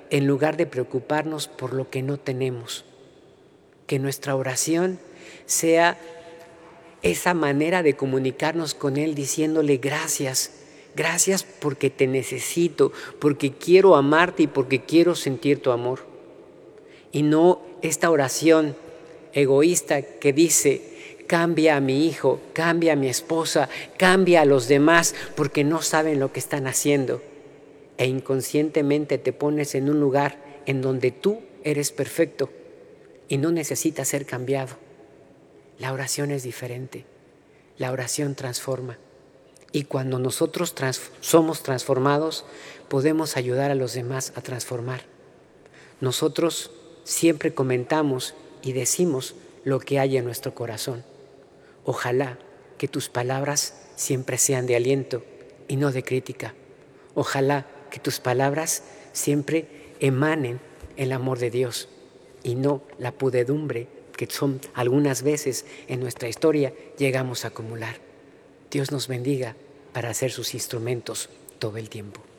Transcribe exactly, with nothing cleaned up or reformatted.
en lugar de preocuparnos por lo que no tenemos. Que nuestra oración sea esa manera de comunicarnos con Él diciéndole gracias, gracias porque te necesito, porque quiero amarte y porque quiero sentir tu amor. Y no esta oración egoísta que dice, cambia a mi hijo, cambia a mi esposa, cambia a los demás porque no saben lo que están haciendo. E inconscientemente te pones en un lugar en donde tú eres perfecto y no necesitas ser cambiado. La oración es diferente. La oración transforma. Y cuando nosotros trans- somos transformados, podemos ayudar a los demás a transformar. Nosotros siempre comentamos y decimos lo que hay en nuestro corazón. Ojalá que tus palabras siempre sean de aliento y no de crítica. Ojalá que tus palabras siempre emanen el amor de Dios y no la pudedumbre que son algunas veces en nuestra historia llegamos a acumular. Dios nos bendiga para ser sus instrumentos todo el tiempo.